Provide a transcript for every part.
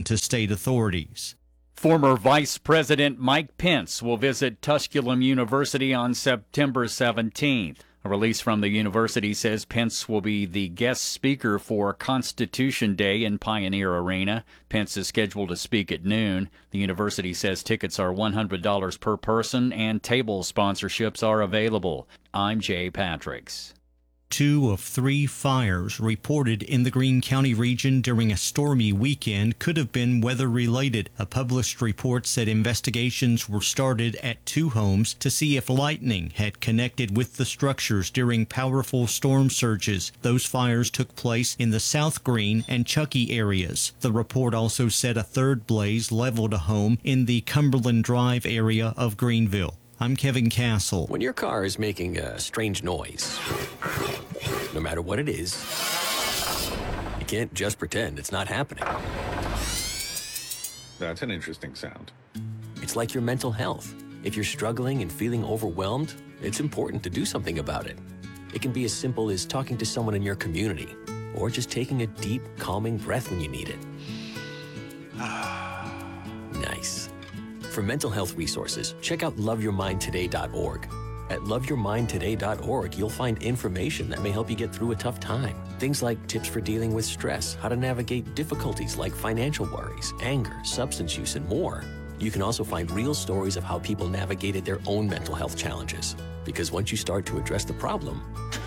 to state authorities. Former Vice President Mike Pence will visit Tusculum University on September 17th. A release from the university says Pence will be the guest speaker for Constitution Day in Pioneer Arena. Pence is scheduled to speak at noon. The university says tickets are $100 per person and table sponsorships are available. I'm Jay Patricks. 2 of 3 fires reported in the Greene County region during a stormy weekend could have been weather-related. A published report said investigations were started at 2 homes to see if lightning had connected with the structures during powerful storm surges. Those fires took place in the South Greene and Chuckey areas. The report also said a third blaze leveled a home in the Cumberland Drive area of Greenville. I'm Kevin Castle. When your car is making a strange noise, no matter what it is, you can't just pretend it's not happening. That's an interesting sound. It's like your mental health. If you're struggling and feeling overwhelmed, it's important to do something about it. It can be as simple as talking to someone in your community, or just taking a deep, calming breath when you need it. Nice. For mental health resources, check out loveyourmindtoday.org. At loveyourmindtoday.org, you'll find information that may help you get through a tough time. Things like tips for dealing with stress, how to navigate difficulties like financial worries, anger, substance use, and more. You can also find real stories of how people navigated their own mental health challenges. Because once you start to address the problem,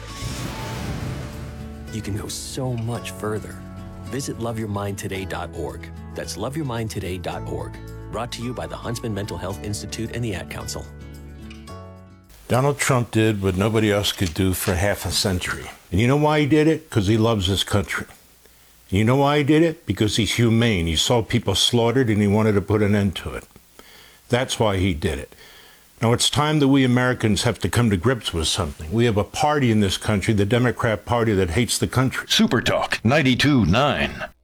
you can go so much further. Visit loveyourmindtoday.org. That's loveyourmindtoday.org. Brought to you by the Huntsman Mental Health Institute and the Ad Council. Donald Trump did what nobody else could do for half a century. And you know why he did it? Because he loves his country. And you know why he did it? Because he's humane. He saw people slaughtered and he wanted to put an end to it. That's why he did it. Now it's time that we Americans have to come to grips with something. We have a party in this country, the Democrat Party, that hates the country. Super Talk 92.9.